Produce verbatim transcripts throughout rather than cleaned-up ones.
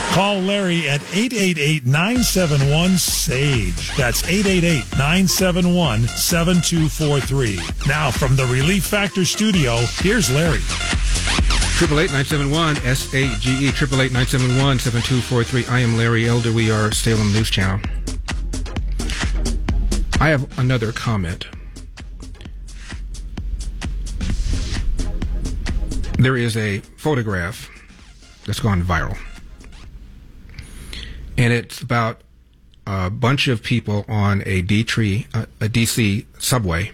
Call Larry at eight eight eight, nine seven one, S A G E. That's eight eight eight, nine seven one, seven two four three. Now, from the Relief Factor studio, here's Larry. eight eight eight, nine seven one, S A G E, eight eight eight, nine seven one, seven two four three. I am Larry Elder. We are Salem News Channel. I have another comment. There is a photograph that's gone viral. And it's about a bunch of people on a D C, uh, a D C subway.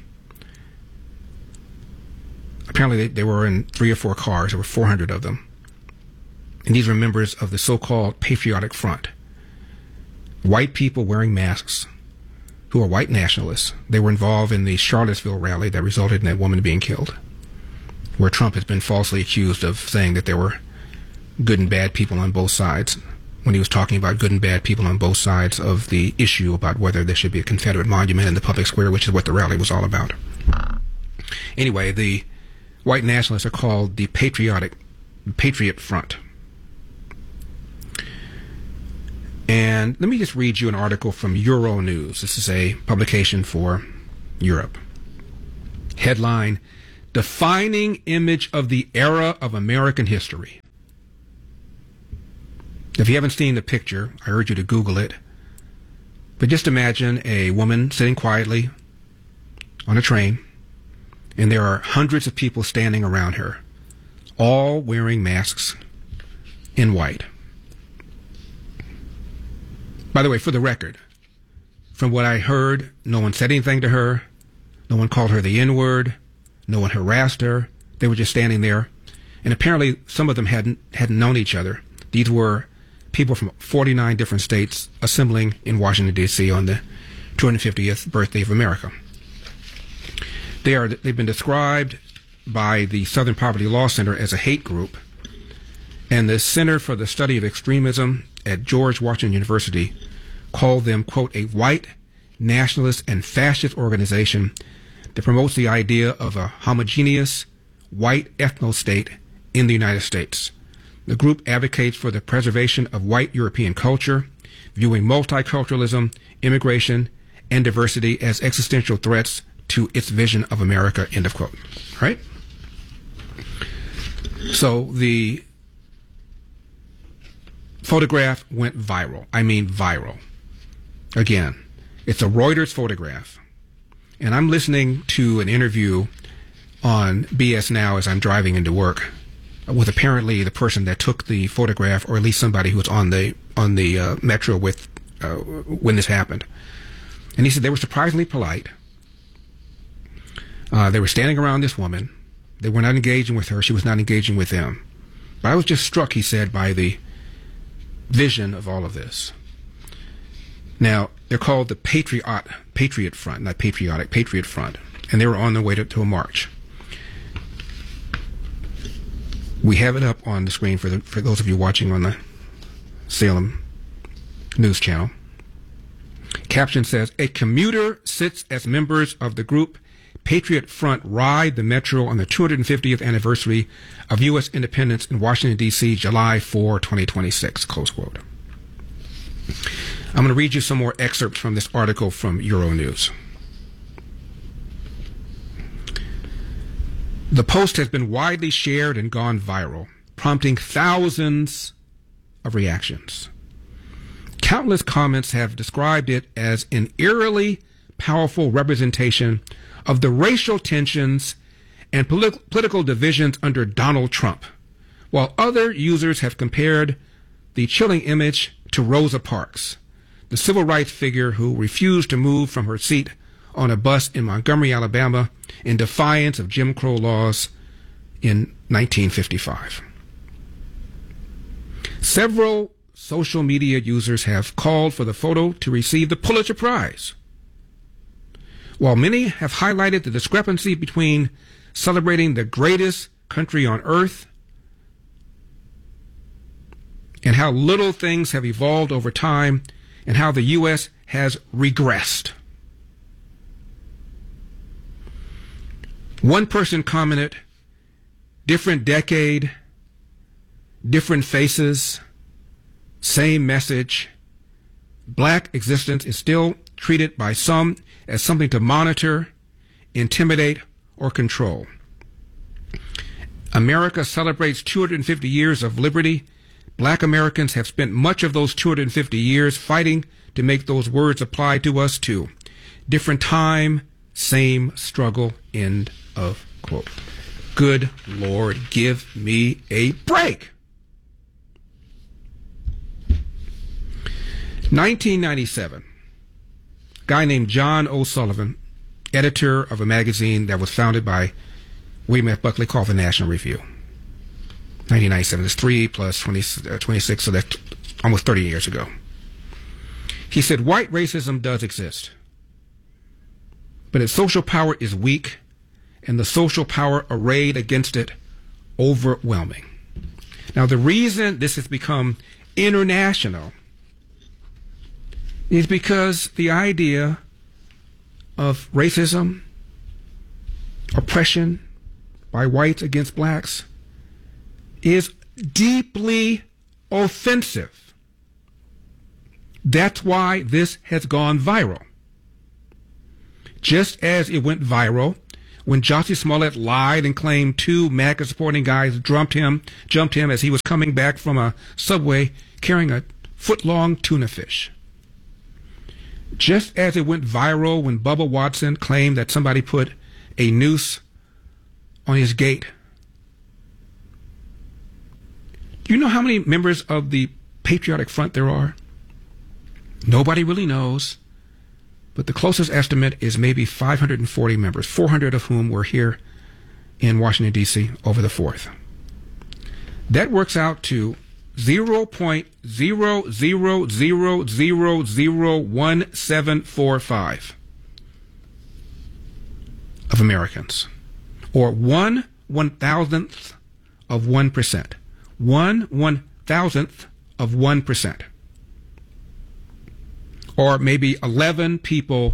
Apparently they, they were in three or four cars. There were four hundred of them. And these were members of the so-called Patriotic Front. White people wearing masks who are white nationalists. They were involved in the Charlottesville rally that resulted in that woman being killed, where Trump has been falsely accused of saying that there were good and bad people on both sides, when he was talking about good and bad people on both sides of the issue about whether there should be a Confederate monument in the public square, which is what the rally was all about. Anyway, the white nationalists are called the Patriotic Patriot Front. And let me just read you an article from Euronews. This is a publication for Europe. Headline: Defining Image of the Era of American History. If you haven't seen the picture, I urge you to Google it. But just imagine a woman sitting quietly on a train, and there are hundreds of people standing around her, all wearing masks in white. By the way, for the record, from what I heard, no one said anything to her. No one called her the N-word. No one harassed her. They were just standing there. And apparently some of them hadn't hadn't known each other. These were people from forty-nine different states assembling in Washington, D C on the two hundred fiftieth birthday of America. They are, they've been described by the Southern Poverty Law Center as a hate group. And the Center for the Study of Extremism at George Washington University called them, quote, a white nationalist and fascist organization that promotes the idea of a homogeneous white ethno-state in the United States. The group advocates for the preservation of white European culture, viewing multiculturalism, immigration, and diversity as existential threats to its vision of America, end of quote. Right? So the photograph went viral. I mean viral. Again, it's a Reuters photograph. And I'm listening to an interview on B S Now as I'm driving into work with apparently the person that took the photograph, or at least somebody who was on the on the uh, metro with uh, when this happened. And he said they were surprisingly polite. Uh, they were standing around this woman. They were not engaging with her. She was not engaging with them. But I was just struck, he said, by the vision of all of this. Now, they're called the Patriot Patriot Front, not Patriotic, Patriot Front. And they were on their way to, to a march. We have it up on the screen for the, for those of you watching on the Salem News Channel. Caption says, a commuter sits as members of the group Patriot Front ride the metro on the two hundred fiftieth anniversary of U S independence in Washington, D C, July fourth, twenty twenty-six, close quote. I'm going to read you some more excerpts from this article from Euronews. The post has been widely shared and gone viral, prompting thousands of reactions. Countless comments have described it as an eerily powerful representation of the racial tensions and polit- political divisions under Donald Trump, while other users have compared the chilling image to Rosa Parks, the civil rights figure who refused to move from her seat on a bus in Montgomery, Alabama, in defiance of Jim Crow laws in nineteen fifty-five. Several social media users have called for the photo to receive the Pulitzer Prize, while many have highlighted the discrepancy between celebrating the greatest country on earth and how little things have evolved over time and how the U S has regressed. One person commented, different decade, different faces, same message. Black existence is still treated by some as something to monitor, intimidate, or control. America celebrates two hundred fifty years of liberty. Black Americans have spent much of those two hundred fifty years fighting to make those words apply to us too. Different time, same struggle, end of quote. Good Lord, give me a break. nineteen ninety-seven, a guy named John O'Sullivan, editor of a magazine that was founded by William F. Buckley called the National Review. nineteen ninety-seven, that's three plus twenty, uh, twenty-six, so that's almost thirty years ago. He said, white racism does exist, but its social power is weak, and the social power arrayed against it overwhelming. Now, the reason this has become international is because the idea of racism, oppression by whites against blacks is deeply offensive. That's why this has gone viral. Just as it went viral when Jussie Smollett lied and claimed two MAGA supporting guys jumped him, jumped him as he was coming back from a subway carrying a foot-long tuna fish. Just as it went viral when Bubba Watson claimed that somebody put a noose on his gate. Do you know how many members of the Patriotic Front there are? Nobody really knows, but the closest estimate is maybe five hundred forty members, four hundred of whom were here in Washington, D C over the fourth. That works out to zero point zero zero zero zero zero one seven four five of Americans, or one one thousandth of one percent. One one thousandth of one percent. Or maybe eleven people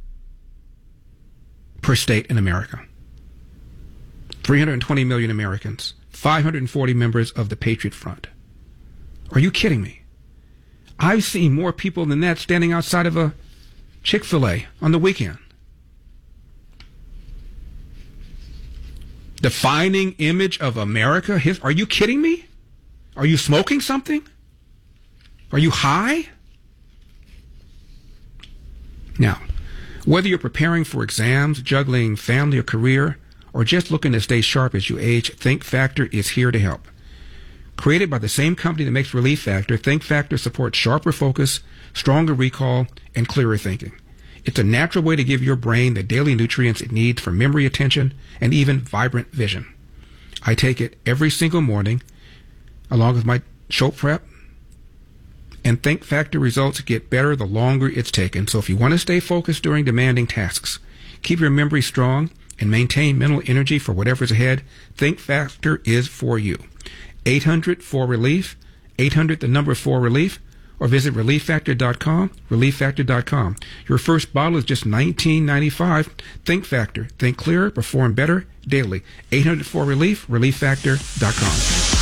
per state in America. three hundred twenty million Americans, five hundred forty members of the Patriot Front. Are you kidding me? I've seen more people than that standing outside of a Chick-fil-A on the weekend. Defining image of America? His, are you kidding me? Are you smoking something? Are you high? Now, whether you're preparing for exams, juggling family or career, or just looking to stay sharp as you age, Think Factor is here to help. Created by the same company that makes Relief Factor, Think Factor supports sharper focus, stronger recall, and clearer thinking. It's a natural way to give your brain the daily nutrients it needs for memory, attention, and even vibrant vision. I take it every single morning, along with my show prep, and Think Factor results get better the longer it's taken. So if you want to stay focused during demanding tasks, keep your memory strong, and maintain mental energy for whatever's ahead, Think Factor is for you. eight hundred four relief, eight hundred the number four relief, or visit relief factor dot com, relief factor dot com. Your first bottle is just nineteen ninety-five. Think Factor. Think clearer, perform better daily. eight hundred four relief, relief factor dot com.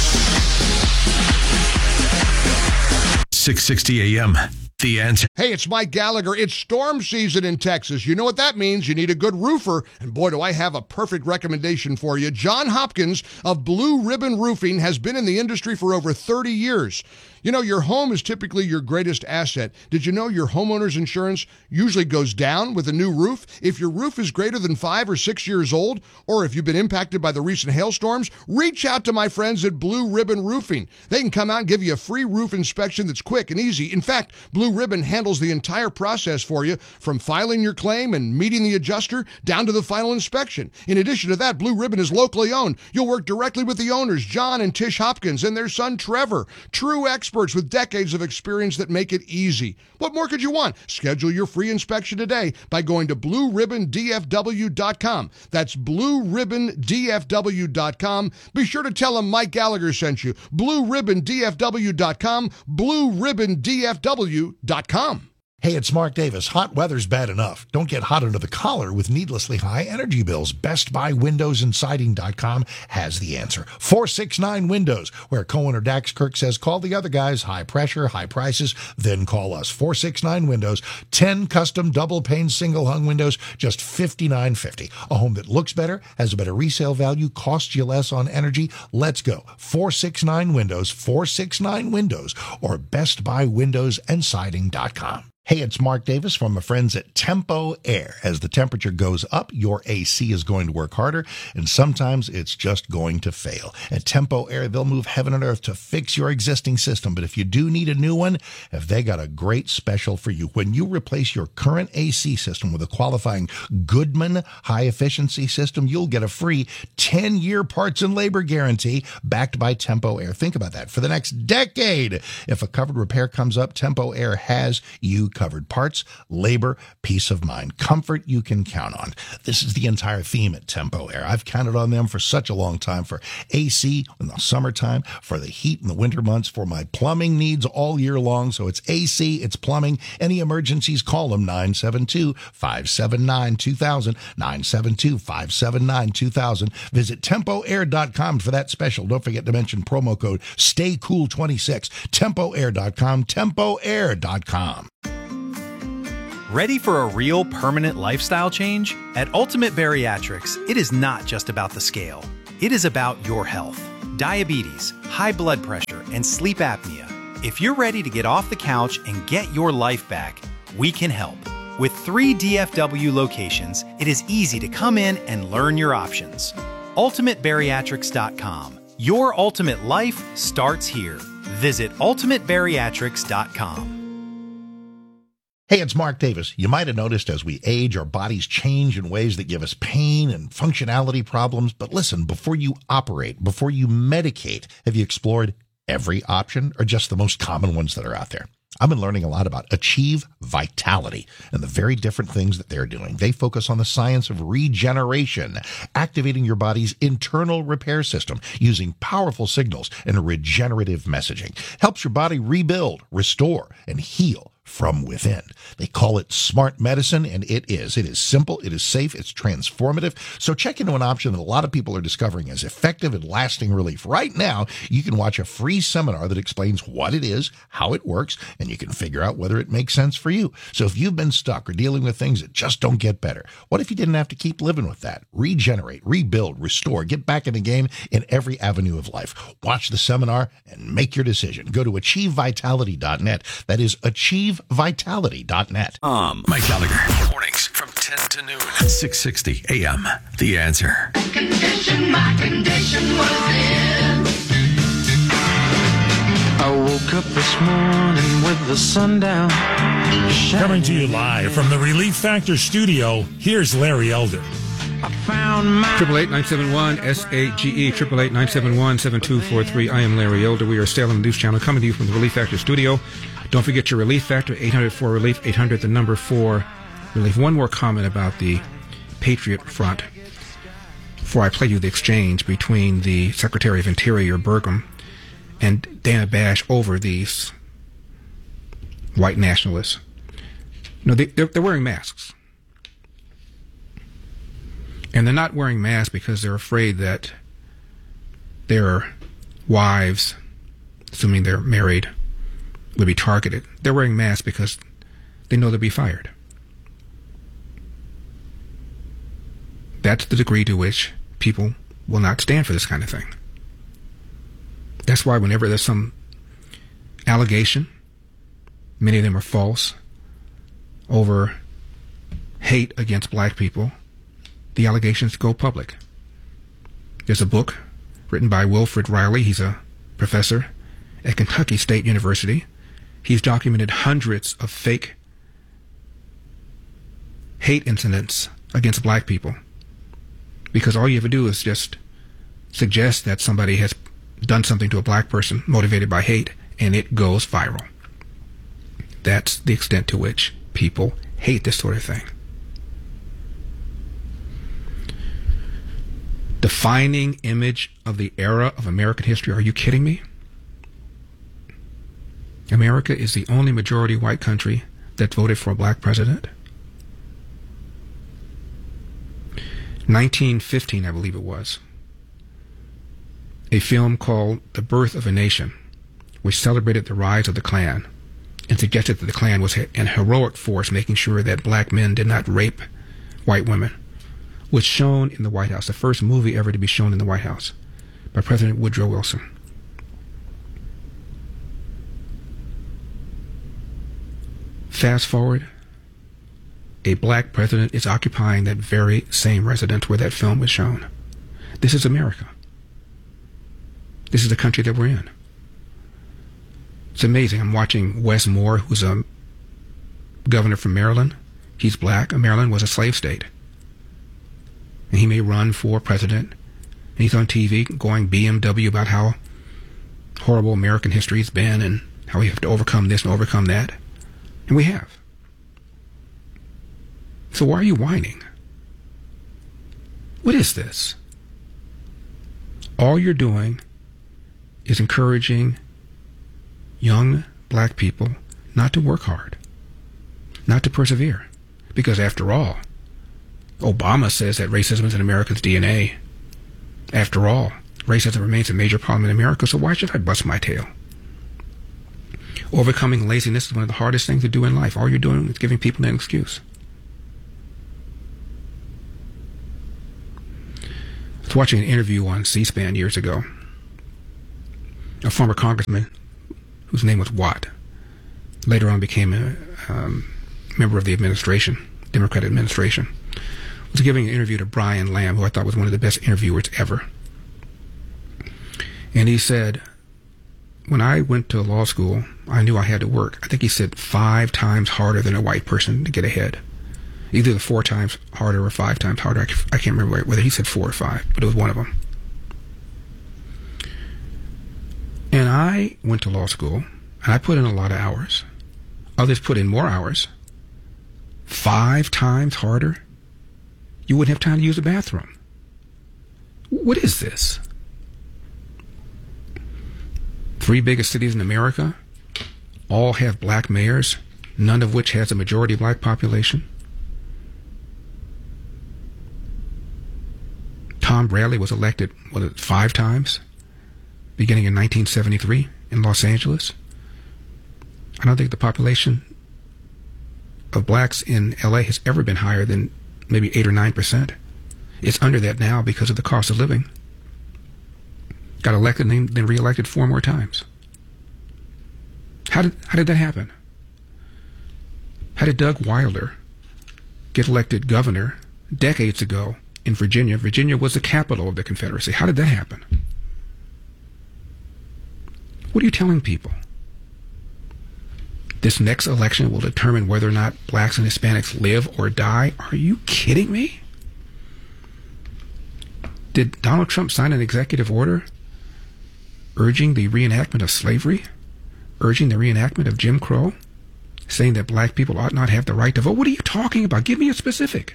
six sixty A M. The Answer. Hey, it's Mike Gallagher. It's storm season in Texas. You know what that means. You need a good roofer. And boy, do I have a perfect recommendation for you. John Hopkins of Blue Ribbon Roofing has been in the industry for over thirty years. You know, your home is typically your greatest asset. Did you know your homeowner's insurance usually goes down with a new roof? If your roof is greater than five or six years old, or if you've been impacted by the recent hailstorms, reach out to my friends at Blue Ribbon Roofing. They can come out and give you a free roof inspection that's quick and easy. In fact, Blue Ribbon handles the entire process for you, from filing your claim and meeting the adjuster down to the final inspection. In addition to that, Blue Ribbon is locally owned. You'll work directly with the owners, John and Tish Hopkins, and their son, Trevor. True experts with decades of experience that make it easy. What more could you want? Schedule your free inspection today by going to blue ribbon d f w dot com. That's blue ribbon d f w dot com. Be sure to tell them Mike Gallagher sent you. blue ribbon d f w dot com, blue ribbon d f w dot com. Hey, it's Mark Davis. Hot weather's bad enough. Don't get hot under the collar with needlessly high energy bills. Best Buy Windows and Siding dot com has the answer. four six nine Windows, where Cohen or Dax Kirk says, call the other guys. High pressure, high prices, then call us. four six nine Windows, ten custom double pane single hung windows, just fifty-nine fifty. A home that looks better, has a better resale value, costs you less on energy. Let's go. four six nine Windows, four six nine Windows, or Best Buy Windows and Siding dot com. Hey, it's Mark Davis from my friends at Tempo Air. As the temperature goes up, your A C is going to work harder, and sometimes it's just going to fail. At Tempo Air, they'll move heaven and earth to fix your existing system, but if you do need a new one, have they got a great special for you. When you replace your current A C system with a qualifying Goodman high-efficiency system, you'll get a free ten-year parts and labor guarantee backed by Tempo Air. Think about that. For the next decade, if a covered repair comes up, Tempo Air has you covered. Parts, labor, peace of mind, comfort you can count on. This is the entire theme at Tempo Air. I've counted on them for such a long time, for A C in the summertime, for the heat in the winter months, for my plumbing needs all year long. So it's A C, it's plumbing. Any emergencies, call them nine seven two, five seven nine, two thousand, nine seven two, five seven nine, two thousand. Visit tempo air dot com for that special. Don't forget to mention promo code stay cool twenty-six. tempo air dot com, tempo air dot com. Ready for a real permanent lifestyle change? At Ultimate Bariatrics, it is not just about the scale. It is about your health. Diabetes, high blood pressure, and sleep apnea. If you're ready to get off the couch and get your life back, we can help. With three D F W locations, it is easy to come in and learn your options. ultimate bariatrics dot com. Your ultimate life starts here. Visit ultimate bariatrics dot com. Hey, it's Mark Davis. You might have noticed as we age, our bodies change in ways that give us pain and functionality problems. But listen, before you operate, before you medicate, have you explored every option or just the most common ones that are out there? I've been learning a lot about Achieve Vitality and the very different things that they're doing. They focus on the science of regeneration, activating your body's internal repair system using powerful signals and regenerative messaging. Helps your body rebuild, restore, and heal from within. They call it smart medicine, and it is. It is simple, it is safe, it's transformative. So check into an option that a lot of people are discovering as effective and lasting relief. Right now, you can watch a free seminar that explains what it is, how it works, and you can figure out whether it makes sense for you. So if you've been stuck or dealing with things that just don't get better, what if you didn't have to keep living with that? Regenerate, rebuild, restore, get back in the game in every avenue of life. Watch the seminar and make your decision. Go to achieve vitality dot net. That is achieve vitality dot net. Um, Mike Gallagher. Mornings from ten to noon. six sixty A M. The Answer. Condition, my condition was in. I woke up this morning with the sun down. Coming to you live from the Relief Factor studio, here's Larry Elder. I found my Triple eight nine seven one S A G E triple eight nine seven one seven two four three. I am Larry Elder. We are Salem News Channel coming to you from the Relief Factor studio. Don't forget your Relief Factor, eight hundred four relief, eight hundred the number four relief. One more comment about the Patriot Front before I play you the exchange between the Secretary of Interior Burgum and Dana Bash over these white nationalists. No, they, they're, they're wearing masks. And they're not wearing masks because they're afraid that their wives, assuming they're married, will be targeted. They're wearing masks because they know they'll be fired. That's the degree to which people will not stand for this kind of thing. That's why whenever there's some allegation, many of them are false, over hate against black people, the allegations go public. There's a book written by Wilfred Riley. He's a professor at Kentucky State University. He's documented hundreds of fake hate incidents against black people, because all you have to do is just suggest that somebody has done something to a black person motivated by hate, and it goes viral. That's the extent to which people hate this sort of thing. Defining image of the era of American history. Are you kidding me? America is the only majority white country that voted for a black president? nineteen fifteen, I believe it was, a film called The Birth of a Nation, which celebrated the rise of the Klan and suggested that the Klan was an heroic force making sure that black men did not rape white women, was shown in the White House, the first movie ever to be shown in the White House by President Woodrow Wilson. Fast forward, a black president is occupying that very same residence where that film was shown. This is America. This is the country that we're in. It's amazing. I'm watching Wes Moore, who's a governor from Maryland. He's black. Maryland was a slave state. And he may run for president. And he's on T V going B M W about how horrible American history has been and how we have to overcome this and overcome that. And we have. So why are you whining? What is this? All you're doing is encouraging young black people not to work hard, not to persevere. Because after all, Obama says that racism is in America's D N A. After all, racism remains a major problem in America, so why should I bust my tail? Overcoming laziness is one of the hardest things to do in life. All you're doing is giving people an excuse. I was watching an interview on C-SPAN years ago. A former congressman whose name was Watt later on became a um, member of the administration, Democratic administration, was giving an interview to Brian Lamb, who I thought was one of the best interviewers ever. And he said, when I went to law school, I knew I had to work. I think he said five times harder than a white person to get ahead. Either the four times harder or five times harder. I can't remember whether he said four or five, but it was one of them. And I went to law school, and I put in a lot of hours. Others put in more hours. Five times harder? You wouldn't have time to use the bathroom. What is this? Three biggest cities in America all have black mayors, none of which has a majority black population. Tom Bradley was elected, what, five times, beginning in nineteen seventy-three in Los Angeles. I don't think the population of blacks in L A has ever been higher than maybe eight or nine percent. It's under that now because of the cost of living. Got elected and then reelected four more times. How did how did that happen? How did Doug Wilder get elected governor decades ago in Virginia? Virginia was the capital of the Confederacy. How did that happen? What are you telling people? This next election will determine whether or not blacks and Hispanics live or die? Are you kidding me? Did Donald Trump sign an executive order urging the reenactment of slavery? Urging the reenactment of Jim Crow? Saying that black people ought not have the right to vote? What are you talking about? Give me a specific.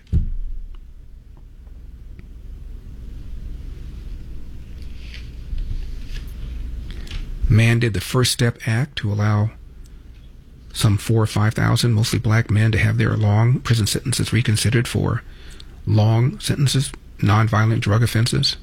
Man did the First Step Act to allow some four or five thousand, mostly black men, to have their long prison sentences reconsidered for long sentences, nonviolent drug offenses.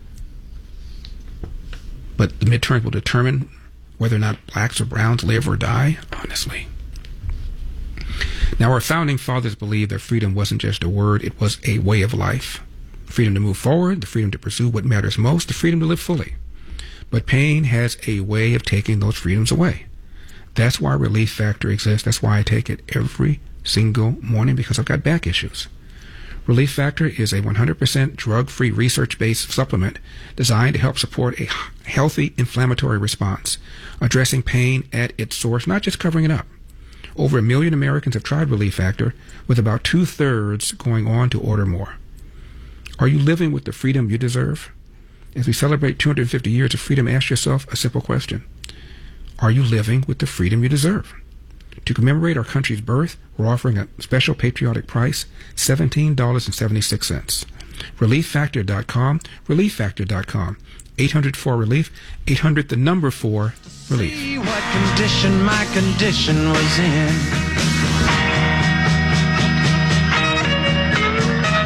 But the midterms will determine whether or not blacks or browns live or die, honestly. Now, our founding fathers believed that freedom wasn't just a word, it was a way of life. Freedom to move forward, the freedom to pursue what matters most, the freedom to live fully. But pain has a way of taking those freedoms away. That's why Relief Factor exists. That's why I take it every single morning, because I've got back issues. Relief Factor is a one hundred percent drug-free, research-based supplement designed to help support a healthy inflammatory response, addressing pain at its source, not just covering it up. Over a million Americans have tried Relief Factor, with about two-thirds going on to order more. Are you living with the freedom you deserve? As we celebrate two hundred fifty years of freedom, ask yourself a simple question. Are you living with the freedom you deserve? To commemorate our country's birth, we're offering a special patriotic price, seventeen dollars and seventy-six cents. relief factor dot com, relief factor dot com. eight hundred four relief, eight hundred the number four relief. See what condition my condition was in.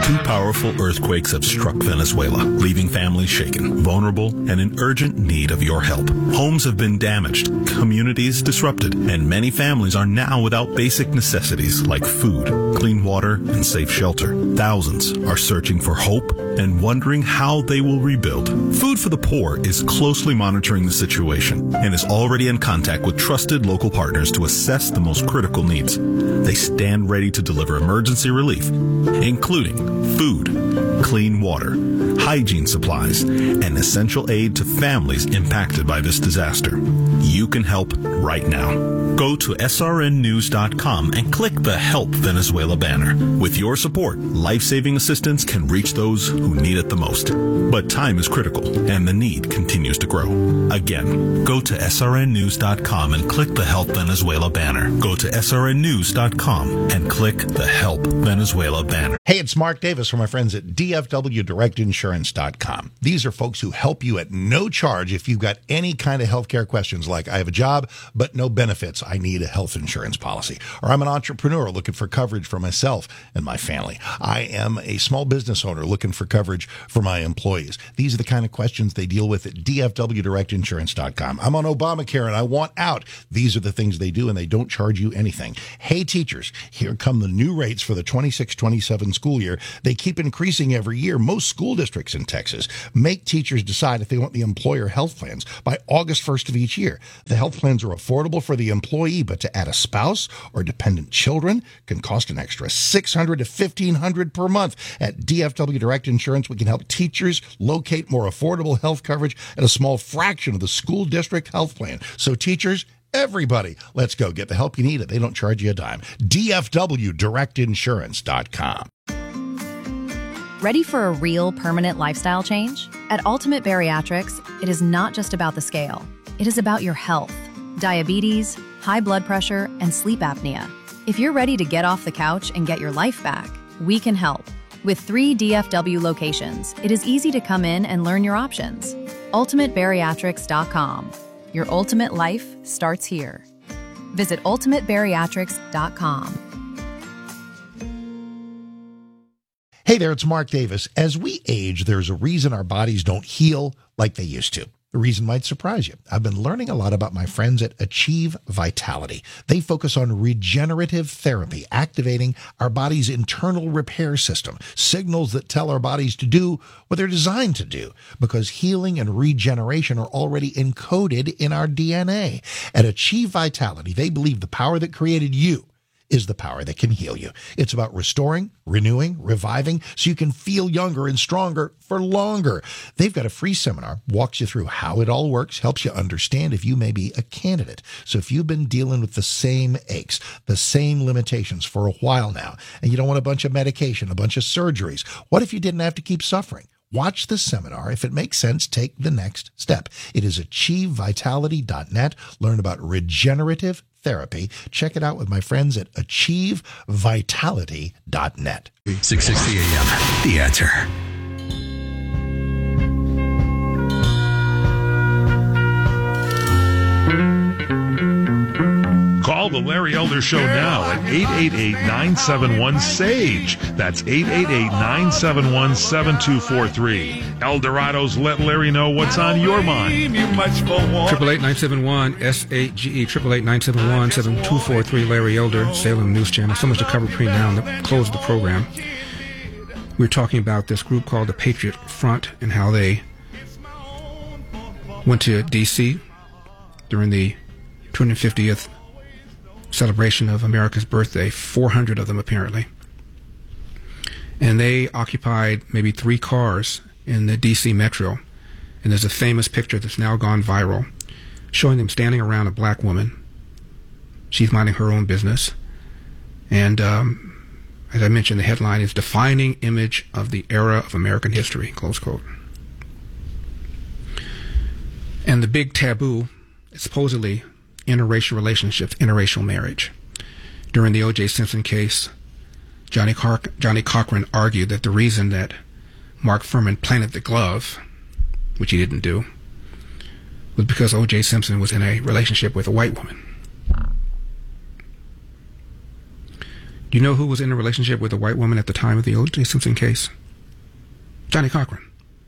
Two powerful earthquakes have struck Venezuela, leaving families shaken, vulnerable, and in urgent need of your help. Homes have been damaged, communities disrupted, and many families are now without basic necessities like food, clean water, and safe shelter. Thousands are searching for hope and wondering how they will rebuild. Food for the Poor is closely monitoring the situation and is already in contact with trusted local partners to assess the most critical needs. They stand ready to deliver emergency relief, including food, clean water, hygiene supplies, and essential aid to families impacted by this disaster. You can help right now. Go to S R N news dot com and click the Help Venezuela banner. With your support, life-saving assistance can reach those who need it the most. But time is critical, and the need continues to grow. Again, go to S R N news dot com and click the Help Venezuela banner. Go to S R N news dot com and click the Help Venezuela banner. Hey, it's Mark Davis from my friends at D F W Direct Insurance dot com. These are folks who help you at no charge if you've got any kind of healthcare questions like, I have a job, but no benefits. I need a health insurance policy. Or I'm an entrepreneur looking for coverage for myself and my family. I am a small business owner looking for coverage for my employees. These are the kind of questions they deal with at D F W Direct Insurance dot com. I'm on Obamacare and I want out. These are the things they do, and they don't charge you anything. Hey, teachers, here come the new rates for the twenty-six twenty-seven school year. They keep increasing every year. Most school districts in Texas make teachers decide if they want the employer health plans by August first of each year. The health plans are affordable for the employee, but to add a spouse or dependent children can cost an extra six hundred dollars to fifteen hundred dollars per month. At D F W Direct Insurance, we can help teachers locate more affordable health coverage at a small fraction of the school district health plan. So teachers, everybody, let's go get the help you need. They don't charge you a dime. D F W Direct Insurance dot com. Ready for a real permanent lifestyle change? At Ultimate Bariatrics, it is not just about the scale. It is about your health, diabetes, high blood pressure, and sleep apnea. If you're ready to get off the couch and get your life back, we can help. With three D F W locations, it is easy to come in and learn your options. Ultimate Bariatrics dot com. Your ultimate life starts here. Visit Ultimate Bariatrics dot com. Hey there, it's Mark Davis. As we age, there's a reason our bodies don't heal like they used to. The reason might surprise you. I've been learning a lot about my friends at Achieve Vitality. They focus on regenerative therapy, activating our body's internal repair system, signals that tell our bodies to do what they're designed to do, because healing and regeneration are already encoded in our D N A. At Achieve Vitality, they believe the power that created you is the power that can heal you. It's about restoring, renewing, reviving, so you can feel younger and stronger for longer. They've got a free seminar, walks you through how it all works, helps you understand if you may be a candidate. So if you've been dealing with the same aches, the same limitations for a while now, and you don't want a bunch of medication, a bunch of surgeries, what if you didn't have to keep suffering? Watch the seminar. If it makes sense, take the next step. It is achieve vitality dot net. Learn about regenerative therapy. Check it out with my friends at achieve vitality dot net. six sixty A M, The Answer. Call the Larry Elder Show now at eight eight eight, nine seven one, SAGE. That's eight eight eight, nine seven one, seven two four three. Eldorado's Let Larry Know What's on Your Mind. Triple eight nine seven one S A G E. Triple eight nine seven one seven two four three. Larry Elder, Salem News Channel. So much to cover between now and the close of the program. We're talking about this group called the Patriot Front and how they went to D C during the two hundred fiftieth celebration of America's birthday, four hundred of them apparently. And they occupied maybe three cars in the D C metro. And there's a famous picture that's now gone viral showing them standing around a black woman. She's minding her own business. And um, as I mentioned, the headline is Defining Image of the Era of American History, close quote. And the big taboo is supposedly interracial relationships, interracial marriage. During the O J Simpson case, Johnny, Car- Johnny Cochran argued that the reason that Mark Fuhrman planted the glove, which he didn't do, was because O J Simpson was in a relationship with a white woman. Do you know who was in a relationship with a white woman at the time of the O J Simpson case? Johnnie Cochran.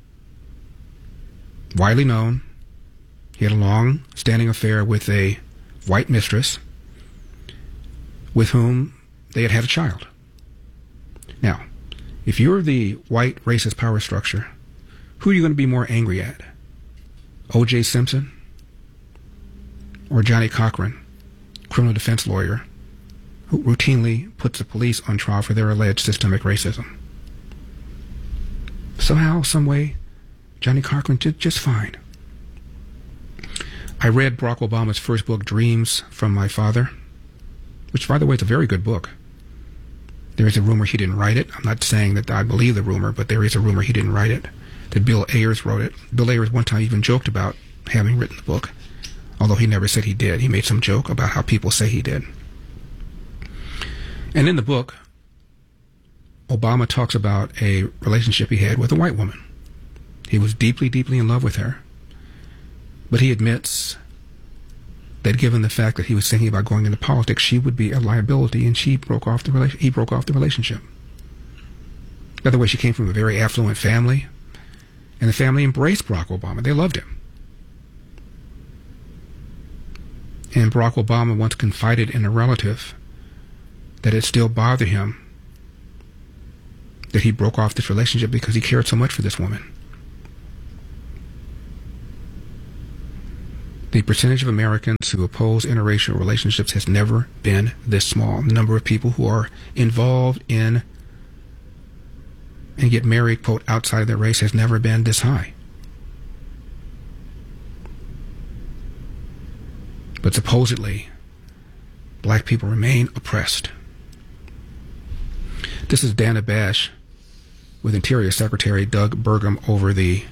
Widely known. He had a long-standing affair with a white mistress with whom they had had a child. Now, if you're the white racist power structure, who are you going to be more angry at? O J Simpson or Johnnie Cochran, criminal defense lawyer, who routinely puts the police on trial for their alleged systemic racism? Somehow, some way, Johnnie Cochran did just fine. I read Barack Obama's first book, Dreams from My Father, which, by the way, is a very good book. There is a rumor he didn't write it. I'm not saying that I believe the rumor, but there is a rumor he didn't write it, that Bill Ayers wrote it. Bill Ayers one time even joked about having written the book, although he never said he did. He made some joke about how people say he did. And in the book, Obama talks about a relationship he had with a white woman. He was deeply, deeply in love with her. But he admits that given the fact that he was thinking about going into politics, she would be a liability, and she broke off the rela- he broke off the relationship. By the way, she came from a very affluent family, and the family embraced Barack Obama. They loved him. And Barack Obama once confided in a relative that it still bothered him that he broke off this relationship because he cared so much for this woman. The percentage of Americans who oppose interracial relationships has never been this small. The number of people who are involved in and get married, quote, outside of their race has never been this high. But supposedly, black people remain oppressed. This is Dana Bash with Interior Secretary Doug Burgum over the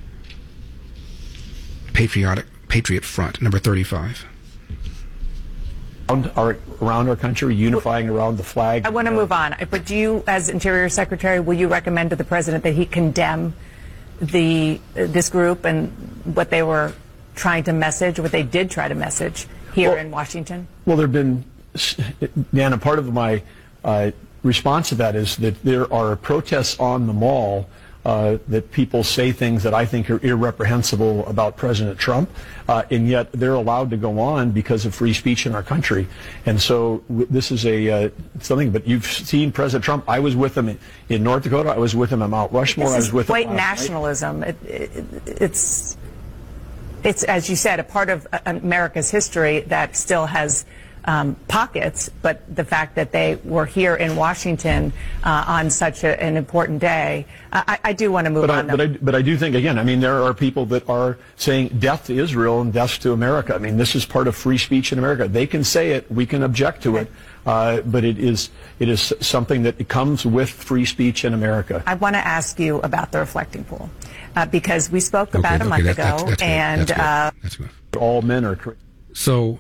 patriotic Patriot Front, number thirty-five. Around our, around our country, unifying around the flag. I want to move on, but do you, as Interior Secretary, will you recommend to the President that he condemn the this group and what they were trying to message, what they did try to message here well, in Washington? Well, there have been, Nana, part of my uh, response to that is that there are protests on the mall Uh, that people say things that I think are irreprehensible about President Trump, uh, and yet they're allowed to go on because of free speech in our country. And so w- this is a uh, something. But you've seen President Trump. I was with him in, in North Dakota. I was with him at Mount Rushmore. This I was with him. White him nationalism. It, it, it's it's as you said, a part of America's history that still has Um, pockets, but the fact that they were here in Washington uh, on such a, an important day, I, I do want to move but on. I, but, I, but I do think, again, I mean, there are people that are saying death to Israel and death to America. I mean, this is part of free speech in America. They can say it, we can object to it, uh, but it is it is something that it comes with free speech in America. I want to ask you about the reflecting pool, uh, because we spoke okay, about okay, a month that's, ago, that's, that's and good. That's good. Uh, that's good. All men are. So.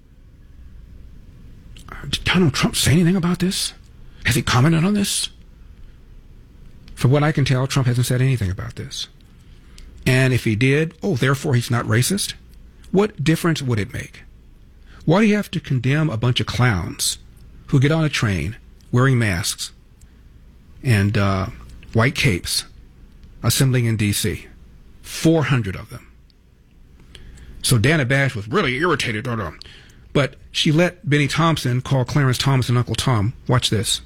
Did Donald Trump say anything about this? Has he commented on this? From what I can tell, Trump hasn't said anything about this. And if he did, oh, therefore he's not racist? What difference would it make? Why do you have to condemn a bunch of clowns who get on a train wearing masks and uh, white capes assembling in D C? four hundred of them. So Dana Bash was really irritated on them. But she let Benny Thompson call Clarence Thomas Uncle Tom. Watch this.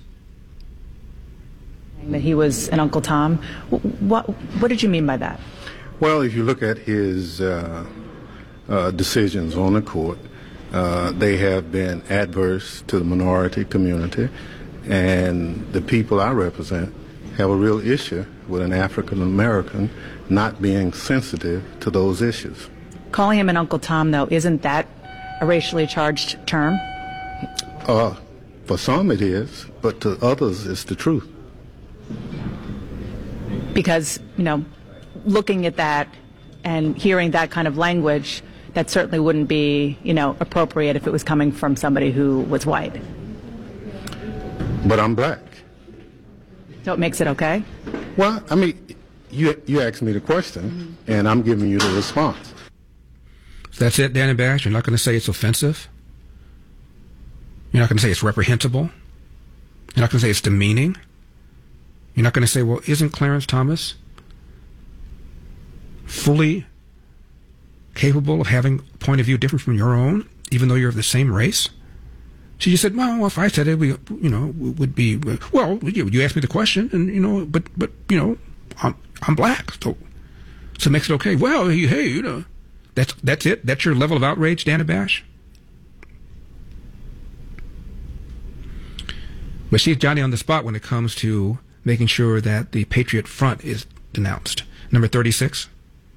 That he was an Uncle Tom. What, what did you mean by that? Well, if you look at his uh, uh, decisions on the court, uh, they have been adverse to the minority community, and the people I represent have a real issue with an African American not being sensitive to those issues. Calling him an Uncle Tom, though, isn't that a racially charged term? Uh, for some it is, but to others it's the truth. Because, you know, looking at that and hearing that kind of language, that certainly wouldn't be, you know, appropriate if it was coming from somebody who was white. But I'm black. So it makes it okay? Well, I mean, you you asked me the question, mm-hmm. and I'm giving you the response. That's it, Dana Bash? You're not going to say it's offensive? You're not going to say it's reprehensible? You're not going to say it's demeaning. You're not going to say, well, isn't Clarence Thomas fully capable of having a point of view different from your own, even though you're of the same race? She just said, well, if I said it, we, you know, would be, well, you, you asked me the question, and, you know, but, but you know, I'm, I'm black, so, so it makes it okay. Well, hey, hey, you know, that's, that's it? That's your level of outrage, Dana Bash? But she's Johnny on the spot when it comes to making sure that the Patriot Front is denounced. Number thirty-six.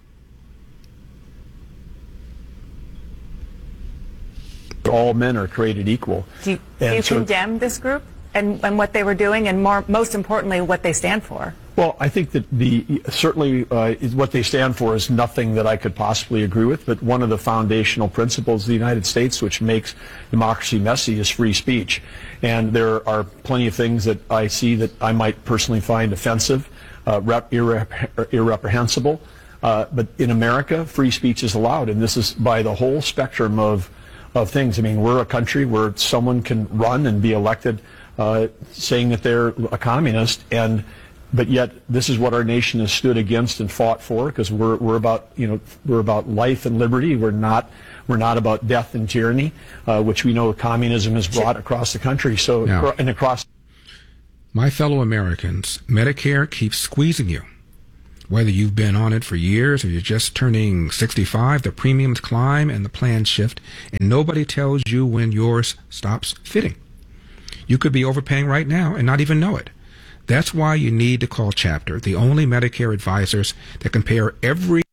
All men are created equal. Do you, do you so, condemn this group and, and what they were doing, and more, most importantly, what they stand for? Well, I think that the certainly uh, is what they stand for is nothing that I could possibly agree with, but one of the foundational principles of the United States which makes democracy messy is free speech. And there are plenty of things that I see that I might personally find offensive, uh, rep- irrep- irreprehensible. Uh, but in America, free speech is allowed, and this is by the whole spectrum of of things. I mean, we're a country where someone can run and be elected uh, saying that they're a communist, and but yet this is what our nation has stood against and fought for, because we're we're about you know we're about life and liberty. We're not we're not about death and tyranny, uh, which we know communism has brought across the country. So now, and across. My fellow Americans, Medicare keeps squeezing you. Whether you've been on it for years or you're just turning sixty-five, the premiums climb and the plans shift, and nobody tells you when yours stops fitting. You could be overpaying right now and not even know it. That's why you need to call Chapter, the only Medicare advisors that compare every